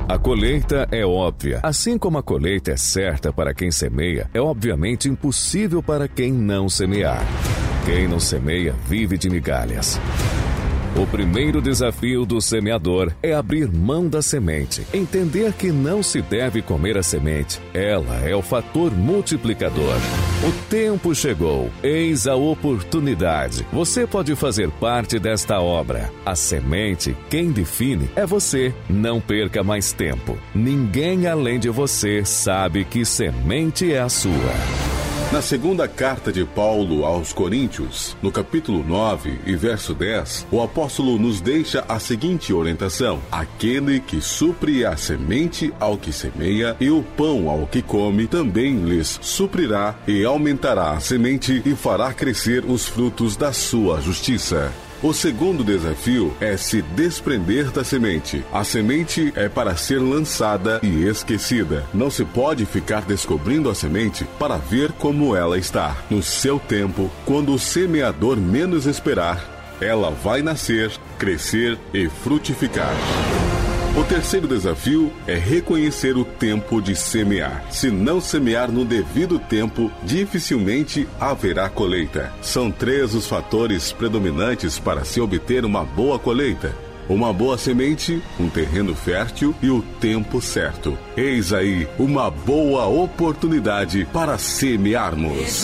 A colheita é óbvia. Assim como a colheita é certa para quem semeia, é obviamente impossível para quem não semear. Quem não semeia vive de migalhas. O primeiro desafio do semeador é abrir mão da semente, entender que não se deve comer a semente. Ela é o fator multiplicador. O tempo chegou, eis a oportunidade. Você pode fazer parte desta obra. A semente, quem define, é você. Não perca mais tempo. Ninguém além de você sabe que semente é a sua. Na segunda carta de Paulo aos Coríntios, no capítulo 9 e verso 10, o apóstolo nos deixa a seguinte orientação: aquele que supre a semente ao que semeia e o pão ao que come, também lhes suprirá e aumentará a semente e fará crescer os frutos da sua justiça. O segundo desafio é se desprender da semente. A semente é para ser lançada e esquecida. Não se pode ficar descobrindo a semente para ver como ela está. No seu tempo, quando o semeador menos esperar, ela vai nascer, crescer e frutificar. O terceiro desafio é reconhecer o tempo de semear. Se não semear no devido tempo, dificilmente haverá colheita. São 3 os fatores predominantes para se obter uma boa colheita: uma boa semente, um terreno fértil e o tempo certo. Eis aí uma boa oportunidade para semearmos.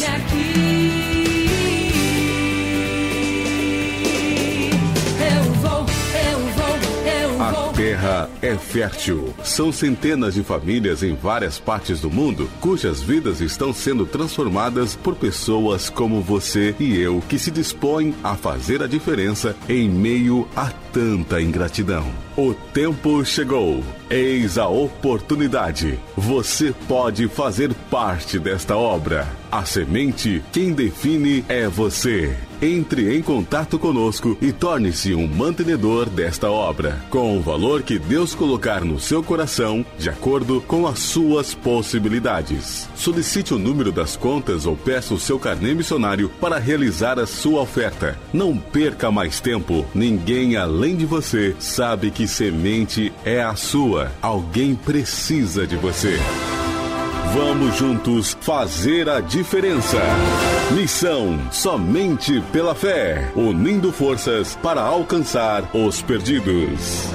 A terra é fértil. São centenas de famílias em várias partes do mundo cujas vidas estão sendo transformadas por pessoas como você e eu, que se dispõem a fazer a diferença em meio a tanta ingratidão. O tempo chegou. Eis a oportunidade. Você pode fazer parte desta obra. A semente, quem define é você. Entre em contato conosco e torne-se um mantenedor desta obra, com o valor que Deus colocar no seu coração, de acordo com as suas possibilidades. Solicite o número das contas ou peça o seu carnê missionário para realizar a sua oferta. Não perca mais tempo. Ninguém além de você sabe que semente é a sua. Alguém precisa de você. Vamos juntos fazer a diferença. Missão Somente pela Fé, unindo forças para alcançar os perdidos.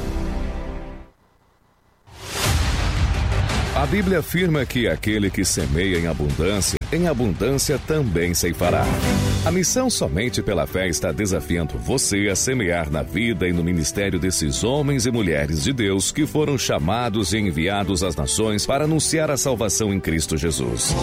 A Bíblia afirma que aquele que semeia em abundância também ceifará. A missão Somente pela Fé está desafiando você a semear na vida e no ministério desses homens e mulheres de Deus que foram chamados e enviados às nações para anunciar a salvação em Cristo Jesus.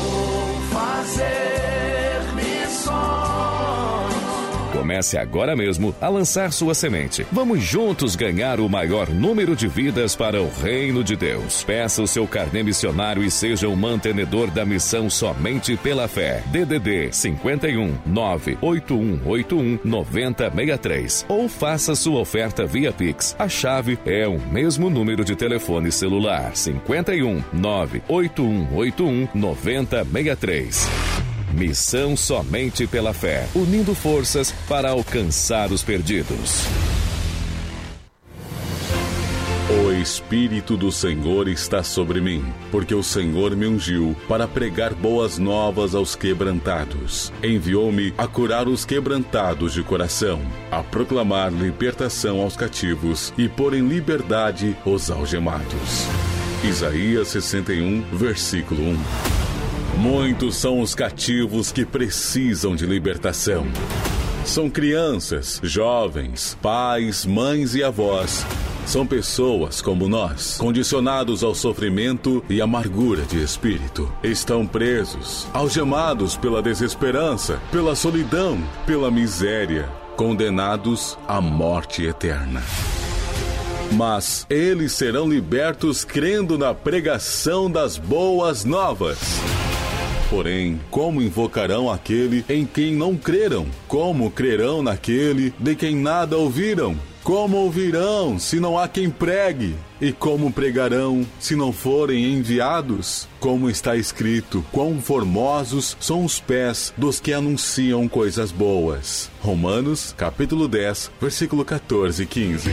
Comece agora mesmo a lançar sua semente. Vamos juntos ganhar o maior número de vidas para o reino de Deus. Peça o seu carnê missionário e seja um mantenedor da missão Somente pela Fé. DDD 51 98181 9063. Ou faça sua oferta via Pix. A chave é o mesmo número de telefone celular: 51 98181 9063. Missão Somente pela Fé, unindo forças para alcançar os perdidos. O Espírito do Senhor está sobre mim, porque o Senhor me ungiu para pregar boas novas aos quebrantados. Enviou-me a curar os quebrantados de coração, a proclamar libertação aos cativos e pôr em liberdade os algemados. Isaías 61, versículo 1. Muitos são os cativos que precisam de libertação. São crianças, jovens, pais, mães e avós. São pessoas como nós, condicionados ao sofrimento e amargura de espírito. Estão presos, algemados pela desesperança, pela solidão, pela miséria, condenados à morte eterna. Mas eles serão libertos crendo na pregação das boas novas. Porém, como invocarão aquele em quem não creram? Como crerão naquele de quem nada ouviram? Como ouvirão se não há quem pregue? E como pregarão se não forem enviados? Como está escrito, quão formosos são os pés dos que anunciam coisas boas. Romanos, capítulo 10, versículo 14 e 15.